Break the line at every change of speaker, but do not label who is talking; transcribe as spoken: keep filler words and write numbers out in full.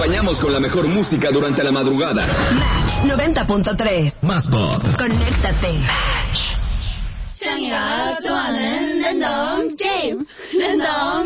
acompañamos con la mejor música durante la madrugada.
Match noventa punto tres.
Más pop.
Conéctate.
짱이가 좋아하는 랜덤 게임 랜덤